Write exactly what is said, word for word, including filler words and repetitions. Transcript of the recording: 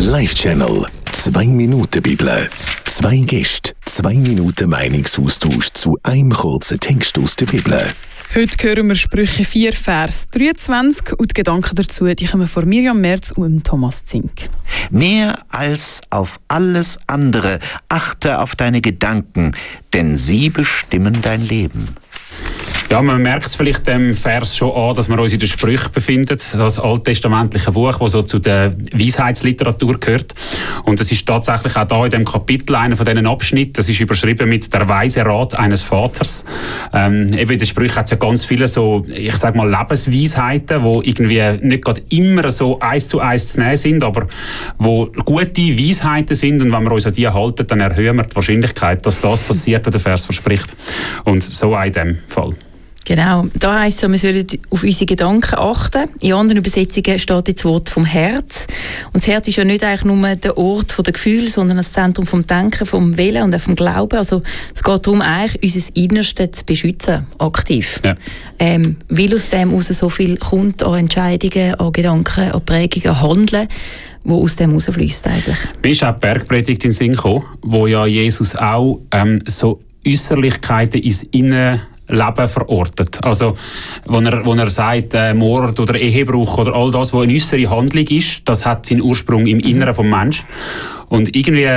Live-Channel. Zwei Minuten Bibel. Zwei Gäste, zwei Minuten Meinungsaustausch zu einem kurzen Text aus der Bibel. Heute hören wir Sprüche vier, Vers dreiundzwanzig und die Gedanken dazu, die kommen von Miriam Merz und Thomas Zink. Mehr als auf alles andere achte auf deine Gedanken, denn sie bestimmen dein Leben. Ja, man merkt es vielleicht dem Vers schon an, dass wir uns in den Sprüchen befinden, das alttestamentliche Buch, das so zu der Weisheitsliteratur gehört. Und es ist tatsächlich auch da in dem Kapitel einer von diesen Abschnitten, das ist überschrieben mit «Der weise Rat eines Vaters». Ähm, eben in den Sprüchen hat es ja ganz viele so, ich sage mal, Lebensweisheiten, die irgendwie nicht gerade immer so eins zu eins zu nehmen sind, aber wo gute Weisheiten sind. Und wenn wir uns an die halten, dann erhöhen wir die Wahrscheinlichkeit, dass das passiert, was der Vers verspricht. Und so auch in diesem Fall. Genau, da heisst es, wir sollen auf unsere Gedanken achten. In anderen Übersetzungen steht das Wort vom Herz. Und das Herz ist ja nicht eigentlich nur der Ort der Gefühle, sondern das Zentrum vom Denken, vom Willen und auch vom Glauben. Also es geht darum, eigentlich unser Innerstes zu beschützen, aktiv. Ja. Ähm, weil aus dem heraus so viel kommt an Entscheidungen, an Gedanken, an Prägungen, an Handeln, wo aus dem herausfließt eigentlich. Mir ist auch die Bergpredigt in den Sinn gekommen, wo ja Jesus auch ähm, so Äußerlichkeiten ins Innen Leben verortet. Also, wo er, wo er sagt, äh, Mord oder Ehebruch oder all das, was eine äußere Handlung ist, das hat seinen Ursprung im Inneren des Menschen. Und irgendwie